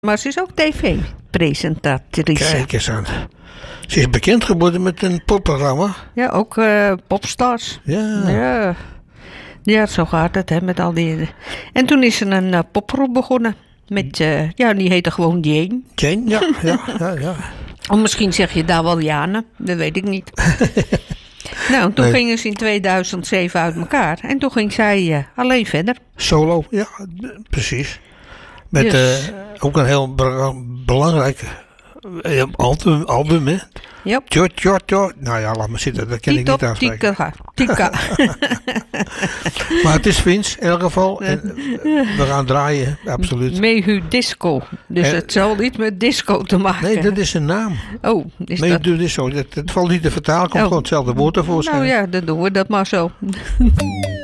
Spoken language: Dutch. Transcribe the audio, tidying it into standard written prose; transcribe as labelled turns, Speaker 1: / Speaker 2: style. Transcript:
Speaker 1: Maar ze is ook tv-presentatrice.
Speaker 2: Kijk eens aan. Ze is bekend geworden met een popprogramma.
Speaker 1: Ja, ook Popstars.
Speaker 2: Ja.
Speaker 1: Ja, zo gaat het, hè, met al die... En toen is ze een popgroep begonnen. Met, die heette gewoon Jane.
Speaker 2: Jane, ja.
Speaker 1: Of misschien zeg je daar wel Jane, dat weet ik niet. Nou, toen gingen ze in 2007 uit elkaar. En toen ging zij alleen verder.
Speaker 2: Solo, ja, precies. Met ook een heel belangrijk album, hè?
Speaker 1: Yep.
Speaker 2: Nou ja, laat maar zitten, dat kan ik niet aanspreken.
Speaker 1: Tika.
Speaker 2: Maar het is Vince, in elk geval. En we gaan draaien, absoluut.
Speaker 1: Mehu Disco. Dus het zal niet met disco te maken
Speaker 2: Nee, dat is een naam.
Speaker 1: Oh, is
Speaker 2: Mehu
Speaker 1: dat?
Speaker 2: Disco, dat valt niet te vertalen, komt gewoon hetzelfde woord ervoor.
Speaker 1: Nou ja, dan doen we dat maar zo.